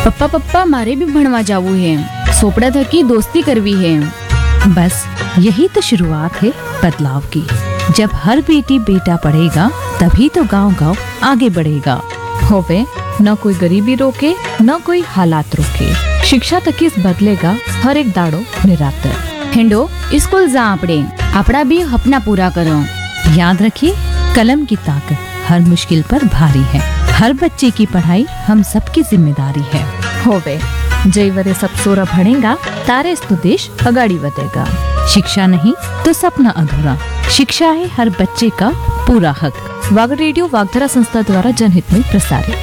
पप्पा पप्पा मारे भी भणवा जावू है, सोपड़ा थकी दोस्ती करवी है। बस यही तो शुरुआत है बदलाव की। जब हर बेटी बेटा पढ़ेगा तभी तो गांव-गांव आगे बढ़ेगा। होवे न कोई गरीबी रोके न कोई हालात रोके, शिक्षा तकी बदलेगा हर एक दाड़ो निरातर। हेंडो स्कूल जा आपड़े, आपड़ा भी अपना पूरा करो। याद रखिए, कलम की ताकत हर मुश्किल पर भारी है। हर बच्चे की पढ़ाई हम सबकी जिम्मेदारी है। होवे जय वरे सब सोरा भणेगा तारे तो देश अगाड़ी बढ़ेगा। शिक्षा नहीं तो सपना अधूरा। शिक्षा है हर बच्चे का पूरा हक। वाग रेडियो वागधरा संस्था द्वारा जनहित में प्रसारित।